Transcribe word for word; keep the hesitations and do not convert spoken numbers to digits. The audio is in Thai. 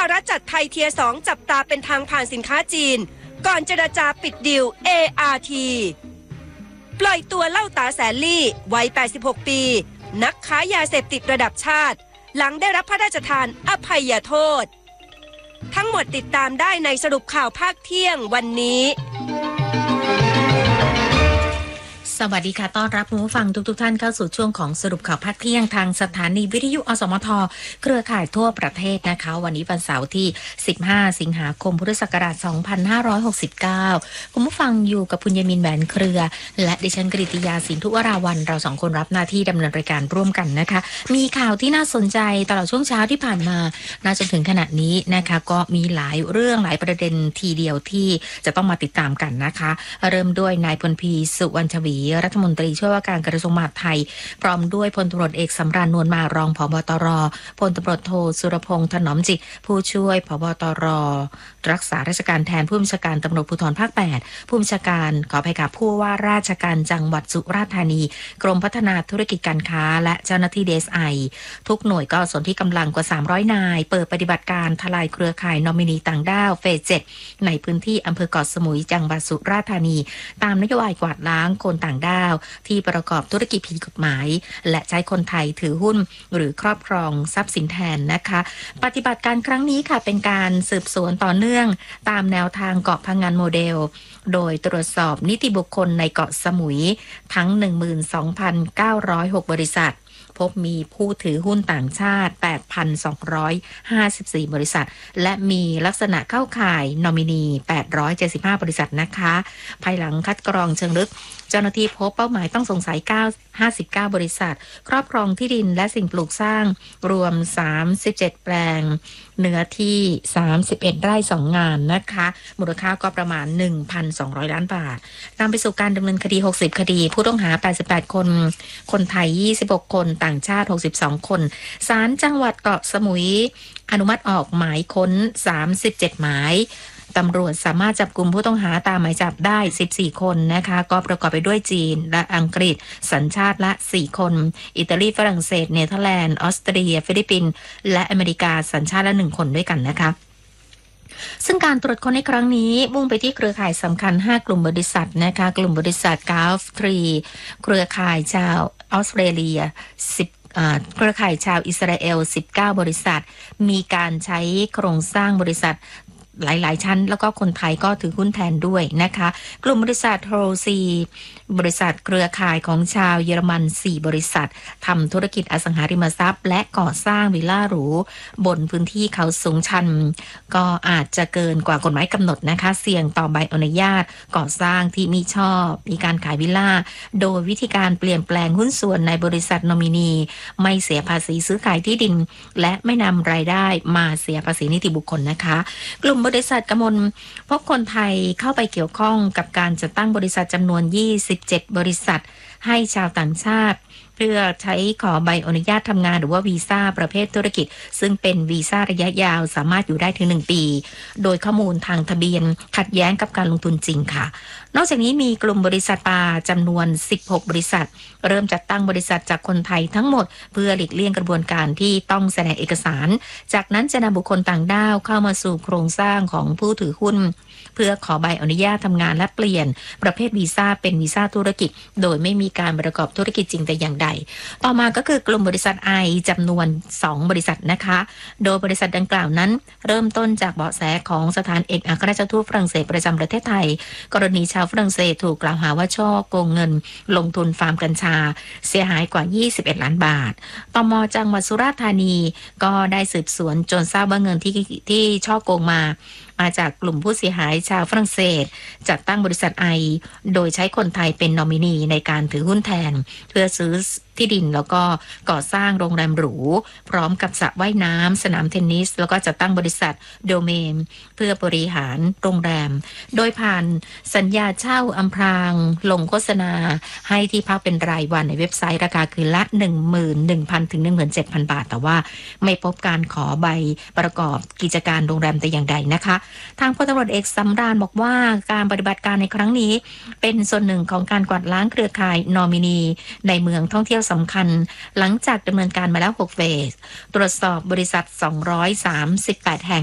รัฐจัดไทยเทียร์สองจับตาเป็นทางผ่านสินค้าจีนก่อนเจรจาปิดดีล เอ อาร์ ที ปล่อยตัวเล่าตาแสนลี่วัยแปดสิบหกปีนักค้ายาเสพติดระดับชาติหลังได้รับพระราชทานอภัยโทษทั้งหมดติดตามได้ในสรุปข่าวภาคเที่ยงวันนี้สวัสดีค่ะต้อนรับผู้ฟังทุกๆ ท่านเข้าสู่ช่วงของสรุปข่าวภาคเที่ยงทางสถานีวิทยุอสมทเครือข่ายทั่วประเทศนะคะวันนี้วันเสาร์ที่สิบห้าสิงหาคมพุทธศักราชสองพันห้าร้อยหกสิบเก้าคุณผู้ฟังอยู่กับคุณยมินแหวนเครือและดิฉันกฤติยาสินทุวราวันเราสองคนรับหน้าที่ดำเนินรายการร่วมกันนะคะมีข่าวที่น่าสนใจตลอดช่วงเช้าที่ผ่านมาน่าจนถึงขณะนี้นะคะก็มีหลายเรื่องหลายประเด็นทีเดียวที่จะต้องมาติดตามกันนะคะเริ่มด้วยนายพลพีสุวรรณชวีรัฐมนตรีช่วยว่าการกระทรวงมหาดไทยพร้อมด้วยพลตำรวจเอกสำราญนวลมารองผบตรพลตำรวจโทสุรพงษ์ถนอมจิตผู้ช่วยผบตรรักษาราชการแทนผู้บัญชาการตำรวจภูธรภาคแปดผู้บัญชาการขออภัยค่ะผู้ว่าราชการจังหวัดสุราษฎร์ธานีกรมพัฒนาธุรกิจการค้าและเจ้าหน้าที่ ดี เอส ไอ ทุกหน่วยก็สนที่กำลังกว่าสามร้อยนายเปิดปฏิบัติการทลายเครือข่ายนอมินีต่างด้าวเฟสเจ็ดในพื้นที่อำเภอเกาะสมุยจังหวัดสุราษฎร์ธานีตามนโยบายกวาดล้างคนต่างด้าวที่ประกอบธุรกิจผิดกฎหมายและใช้คนไทยถือหุ้นหรือครอบครองทรัพย์สินแทนนะคะปฏิบัติการครั้งนี้ค่ะเป็นการสืบสวนต่อเนื่องตามแนวทางเกาะพังงานโมเดลโดยตรวจสอบนิติบุคคลในเกาะสมุยทั้ง หนึ่งหมื่นสองพันเก้าร้อยหก บริษัทพบมีผู้ถือหุ้นต่างชาติ แปดพันสองร้อยห้าสิบสี่ บริษัทและมีลักษณะเข้าข่ายนอมินีแปดร้อยเจ็ดสิบห้า บริษัทนะคะภายหลังคัดกรองเชิงลึกเจ้าหน้าที่พบเป้าหมายต้องสงสัยห้าสิบเก้าบริษัทครอบครองที่ดินและสิ่งปลูกสร้างรวมสามสิบเจ็ดแปลงเนื้อที่สามสิบเอ็ดไร่สองงานนะคะมูลค่าก็ประมาณ หนึ่งพันสองร้อย ล้านบาทนำไปสู่การดำเนินคดีหกสิบคดีผู้ต้องหาแปดสิบแปดคนคนไทยยี่สิบหกคนต่างชาติหกสิบสองคนศาลจังหวัดเกาะสมุยอนุมัติออกหมายค้นสามสิบเจ็ดหมายตำรวจสามารถจับกลุ่มผู้ต้องหาตามหมายจับได้สิบสี่คนนะคะก็ประกอบไปด้วยจีนและอังกฤษสัญชาติละสี่คนอิตาลีฝรั่งเศสเนเธอร์แลนด์ออสเตรียฟิลิปปินส์และอเมริกาสัญชาติละหนึ่งคนด้วยกันนะคะซึ่งการตรวจค้นในครั้งนี้มุ่งไปที่เครือข่ายสำคัญห้ากลุ่มบริษัทนะคะกลุ่มบริษัท Gulf ทรี เครือข่ายชาวออสเตรเลียสิบเครือข่ายชาวอิสราเอลสิบเก้าบริษัทมีการใช้โครงสร้างบริษัทหลายๆชั้นแล้วก็คนไทยก็ถือหุ้นแทนด้วยนะคะกลุ่มบริษัทโฮลซีบริษัทเครือข่ายของชาวเยอรมันสี่บริษัททำธุรกิจอสังหาริมทรัพย์และก่อสร้างวิลล่าหรูบนพื้นที่เขาสูงชันก็อาจจะเกินกว่ากฎหมายกำหนดนะคะเสี่ยงต่อใบอนุญาตก่อสร้างที่มิชอบมีการขายวิลล่าโดยวิธีการเปลี่ยนแปลงหุ้นส่วนในบริษัทนอมินีไม่เสียภาษีซื้อขายที่ดินและไม่นำรายได้มาเสียภาษีนิติบุคคลนะคะกลุ่มบริษัทกมลพบคนไทยเข้าไปเกี่ยวข้องกับการจัดตั้งบริษัทจำนวนยี่สิบเจ็ดบริษัทให้ชาวต่างชาติเพื่อใช้ขอใบอนุญาตทำงานหรือว่าวีซ่าประเภทธุรกิจซึ่งเป็นวีซ่าระยะยาวสามารถอยู่ได้ถึงหนึ่งปีโดยข้อมูลทางทะเบียนขัดแย้งกับการลงทุนจริงค่ะนอกจากนี้มีกลุ่มบริษัทปลาจำนวนสิบหกบริษัทเริ่มจัดตั้งบริษัทจากคนไทยทั้งหมดเพื่อหลีกเลี่ยงกระบวนการที่ต้องแสดงเอกสารจากนั้นจะนำบุคคลต่างด้าวเข้ามาสู่โครงสร้างของผู้ถือหุ้นเพื่อขอใบอนุญาตทำงานและเปลี่ยนประเภทวีซ่าเป็นวีซ่าธุรกิจโดยไม่มีการประกอบธุรกิจจริงแต่อย่างใดต่อมาก็คือกลุ่มบริษัทไอจำนวนสองบริษัทนะคะโดยบริษัทดังกล่าวนั้นเริ่มต้นจากเบาะแสของสถานเอกอัครราชทูตฝรั่งเศสประจำประเทศไทยกรณีชาวฝรั่งเศสถูกกล่าวหาว่าช่อโกงเงินลงทุนฟาร์มกัญชาเสียหายกว่ายี่สิบเอ็ดล้านบาทตม.จังหวัดสุราษฎร์ธานีก็ได้สืบสวนจนทราบว่าเงินที่ที่ช่อโกงมามาจากกลุ่มผู้เสียหายชาวฝรั่งเศสจัดตั้งบริษัทไอโดยใช้คนไทยเป็นนอมินีในการถือหุ้นแทนเพื่อซื้อที่ดินแล้วก็ก่อสร้างโรงแรมหรูพร้อมกับสระว่ายน้ำสนามเทนนิสแล้วก็จัดตั้งบริษัทโดเมนเพื่อบริหารโรงแรมโดยผ่านสัญญาเช่าอำพรางลงโฆษณาให้ที่พักเป็นรายวันในเว็บไซต์ราคาคืนละ หนึ่งหมื่นหนึ่งพัน ถึง หนึ่งหมื่นเจ็ดพัน บาทแต่ว่าไม่พบการขอใบประกอบกิจการโรงแรมแต่อย่างใดนะคะทางพลตำรวจเอกสำราญบอกว่าการปฏิบัติการในครั้งนี้เป็นส่วนหนึ่งของการกวาดล้างเครือข่ายนอมินีในเมืองท่องเที่ยวสำคัญหลังจากดำเนินการมาแล้วหกเฟสตรวจสอบบริษัทสองร้อยสามสิบแปดแห่ง